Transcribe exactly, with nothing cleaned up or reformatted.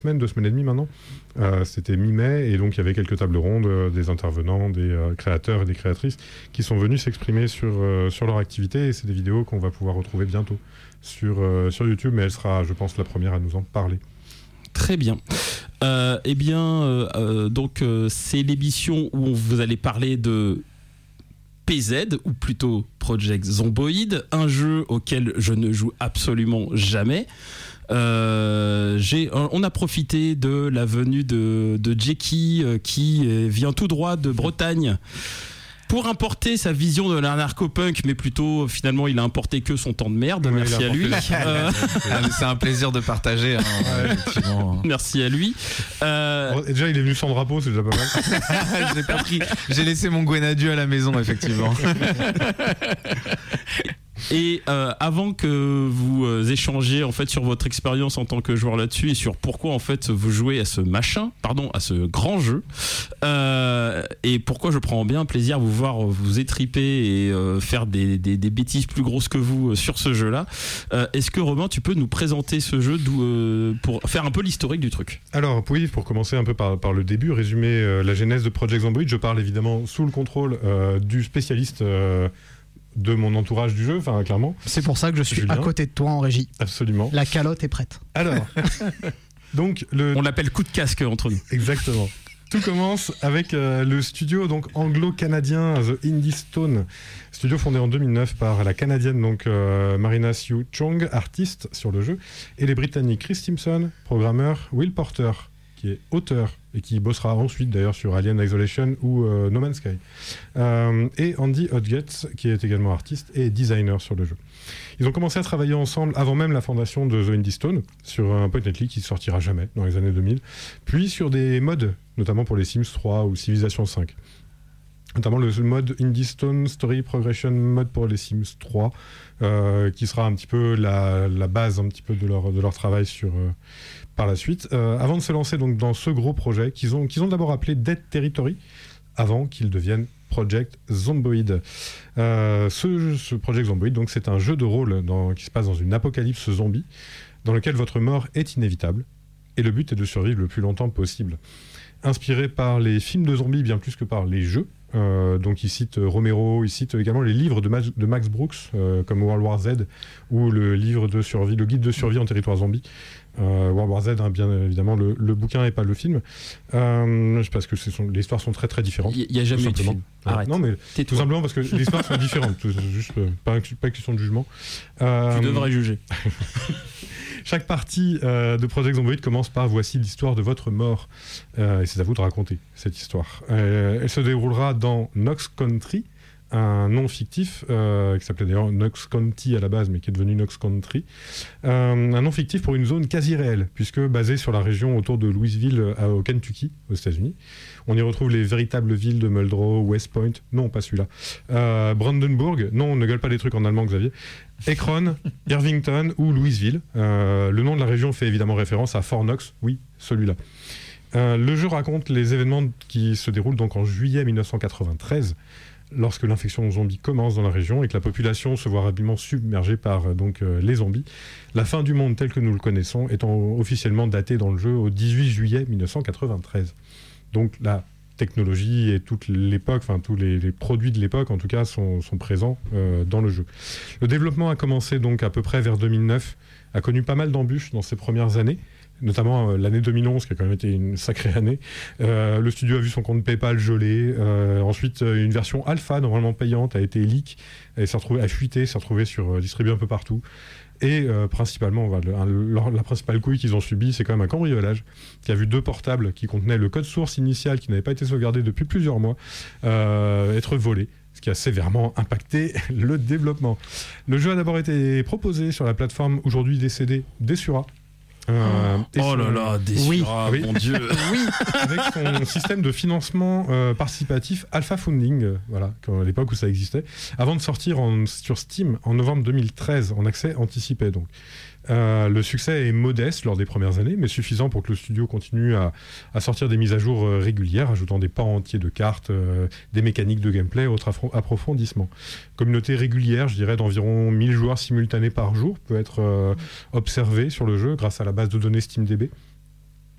semaine, deux semaines et demie maintenant. Euh, c'était mi-mai et donc il y avait quelques tables rondes, euh, des intervenants, des euh, créateurs et des créatrices qui sont venus s'exprimer sur, euh, sur leur activité et c'est des vidéos qu'on va pouvoir retrouver bientôt sur, euh, sur YouTube, mais elle sera, je pense, la première à nous en parler. Très bien. Euh, eh bien, euh, euh, donc euh, c'est l'émission où vous allez parler de P Z, ou plutôt Project Zomboid, un jeu auquel je ne joue absolument jamais. Euh, j'ai, on a profité de la venue de, de Jackie euh, qui vient tout droit de Bretagne pour importer sa vision de l'anarcho-punk, mais plutôt finalement il a importé que son temps de merde. Oui, merci à lui. Euh... C'est un plaisir de partager. Hein, ouais, effectivement. Merci à lui. Euh... Bon, déjà il est venu sans drapeau, c'est déjà pas mal. J'ai pas pris. J'ai laissé mon Gwenadieu à la maison, effectivement. Et euh, avant que vous euh, échangiez en fait sur votre expérience en tant que joueur là-dessus et sur pourquoi en fait vous jouez à ce machin, pardon, à ce grand jeu, euh, et pourquoi je prends bien plaisir à vous voir vous étriper et euh, faire des, des, des bêtises plus grosses que vous euh, sur ce jeu-là. Euh, est-ce que Romain, tu peux nous présenter ce jeu d'où, euh, pour faire un peu l'historique du truc? Alors oui, pour commencer un peu par, par le début, résumer euh, la genèse de Project Zomboid, je parle évidemment sous le contrôle euh, du spécialiste euh, de mon entourage du jeu, enfin clairement. C'est pour ça que je suis Julien. à côté de toi en régie. Absolument. La calotte est prête. Alors, donc le... On l'appelle coup de casque entre nous. Exactement. Tout commence avec euh, le studio donc anglo-canadien The Indie Stone, studio fondé en deux mille neuf par la canadienne donc euh, Marina Sue Chong, artiste sur le jeu, et les britanniques Chris Simpson, programmeur, Will Porter, qui est auteur et qui bossera ensuite d'ailleurs sur Alien Isolation ou euh, No Man's Sky, euh, et Andy Hodgetts, qui est également artiste et designer sur le jeu. Ils ont commencé à travailler ensemble avant même la fondation de The Indie Stone sur un point and click qui sortira jamais dans les années deux mille, puis sur des mods, notamment pour les Sims trois ou Civilization cinq. Notamment le mode Indie Stone Story Progression Mode pour les Sims trois, euh, qui sera un petit peu la, la base un petit peu de leur, de leur travail sur, euh, par la suite. Euh, avant de se lancer donc dans ce gros projet, qu'ils ont, qu'ils ont d'abord appelé Dead Territory, avant qu'il devienne Project Zomboid. Euh, ce, ce Project Zomboid, donc, c'est un jeu de rôle dans, qui se passe dans une apocalypse zombie, dans lequel votre mort est inévitable, et le but est de survivre le plus longtemps possible. Inspiré par les films de zombies bien plus que par les jeux, Euh, donc il cite Romero, il cite également les livres de Max, de Max Brooks euh, comme World War Z ou le livre de survie, le guide de survie en territoire zombie. Euh, World War Z, hein, bien évidemment le, le bouquin et pas le film, euh, parce que sont, les histoires sont très très différentes. Il n'y a jamais eu de film. Ouais. Arrête. Non mais Tais-toi. tout simplement parce que les histoires sont différentes, tout, juste euh, pas, pas question de jugement. Euh, Tu devrais juger. Chaque partie euh, de Project Zomboid commence par « Voici l'histoire de votre mort euh, ». Et c'est à vous de raconter cette histoire. Euh, elle se déroulera dans Knox Country, un nom fictif, euh, qui s'appelait d'ailleurs Knox County à la base, mais qui est devenu Knox Country. Euh, un nom fictif pour une zone quasi réelle, puisque basée sur la région autour de Louisville, à, au Kentucky, aux États-Unis. On y retrouve les véritables villes de Muldrow, West Point, non, pas celui-là, euh, Brandenburg, non, on ne gueule pas des trucs en allemand, Xavier, Akron, Irvington ou Louisville. Euh, le nom de la région fait évidemment référence à Fort Knox, oui, celui-là. Euh, le jeu raconte les événements qui se déroulent donc en juillet mille neuf cent quatre-vingt-treize, lorsque l'infection zombie commence dans la région et que la population se voit rapidement submergée par donc, euh, les zombies. La fin du monde tel que nous le connaissons étant officiellement datée dans le jeu au dix-huit juillet mille neuf cent quatre-vingt-treize. Donc la technologie et toute l'époque, enfin tous les, les produits de l'époque en tout cas sont, sont présents euh, dans le jeu. Le développement a commencé donc à peu près vers deux mille neuf, a connu pas mal d'embûches dans ses premières années, notamment euh, l'année deux mille onze qui a quand même été une sacrée année. Euh, le studio a vu son compte PayPal gelé, euh, ensuite euh, une version alpha normalement payante a été leak, et s'est retrouvée, a fuité, s'est retrouvée sur, euh, distribuée un peu partout. Et euh, principalement, voilà, le, le, la principale couille qu'ils ont subie, c'est quand même un cambriolage qui a vu deux portables qui contenaient le code source initial qui n'avait pas été sauvegardé depuis plusieurs mois euh, être volés, ce qui a sévèrement impacté le développement. Le jeu a d'abord été proposé sur la plateforme aujourd'hui décédée Desura. Euh, oh son... là là, Desura, oui. mon Dieu. Oui. Avec son système de financement euh, participatif Alpha Funding, euh, voilà, à l'époque où ça existait, avant de sortir en, sur Steam en novembre deux mille treize, en accès anticipé donc. Euh, le succès est modeste lors des premières années, mais suffisant pour que le studio continue à, à sortir des mises à jour euh, régulières, ajoutant des pans entiers de cartes, euh, des mécaniques de gameplay et autres affro- approfondissements. Communauté régulière, je dirais d'environ mille joueurs simultanés par jour, peut être euh, observée sur le jeu grâce à la base de données SteamDB.